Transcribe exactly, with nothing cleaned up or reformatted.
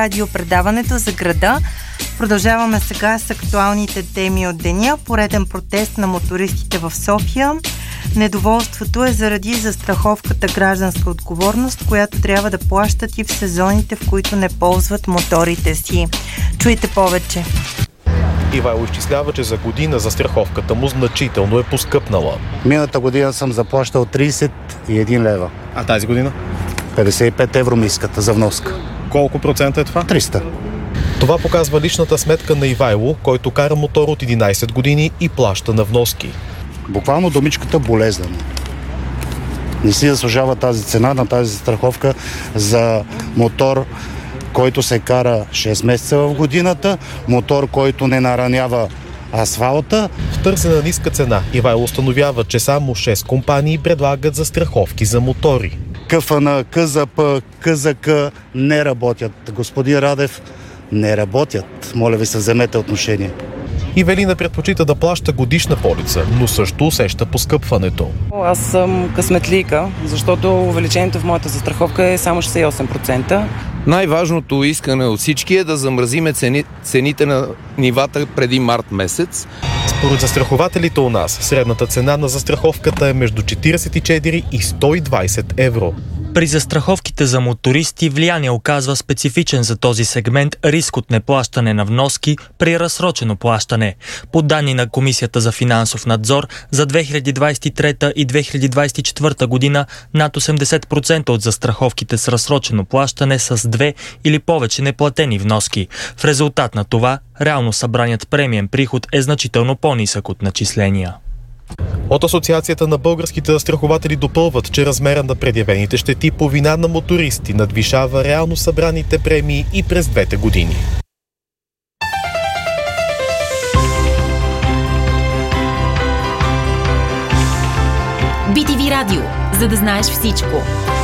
Радиопредаването за града. Продължаваме сега с актуалните теми от деня. Пореден протест на мотористите в София. Недоволството е заради застраховката гражданска отговорност, която трябва да плащат и в сезоните, в които не ползват моторите си. Чуйте повече. Ивайло изчислява, че за година застраховката му значително е поскъпнала. Миналата година съм заплащал трийсет и един лева. А тази година? петдесет и пет евро ми искат за вноска. Колко процента е това? триста. Това показва личната сметка на Ивайло, който кара мотор от единайсет години и плаща на вноски. Буквално думичката болезнено. Не си заслужава тази цена на тази застраховка за мотор, който се кара шест месеца в годината, мотор, който не наранява асфалта. В търсена ниска цена Ивайло установява, че само шест компании предлагат застраховки за мотори. КФН, КЗП, КЗК не работят. Господин Радев, не работят. Моля ви се, вземете отношение. Ивелина предпочита да плаща годишна полица, но също усеща поскъпването. Аз съм късметлийка, защото увеличението в моята застраховка е само шестдесет и осем процента. Най-важното искане от всички е да замразиме цени, цените на нивата преди март месец. Според застрахователите у нас, средната цена на застраховката е между четирийсет и четири и сто и двайсет евро. При застраховките за мотористи влияние оказва специфичен за този сегмент риск от неплащане на вноски при разсрочено плащане. По данни на Комисията за финансов надзор, за две хиляди двайсет и трета и две хиляди двайсет и четвърта година над осемдесет процента от застраховките с разсрочено плащане са с две или повече неплатени вноски. В резултат на това, реално събраният премиен приход е значително по-нисък от начисления. От Асоциацията на българските застрахователи допълват, че размера на предявените щети по вина на мотористи надвишава реално събраните премии и през двете години. би ти ви Радио, за да знаеш всичко.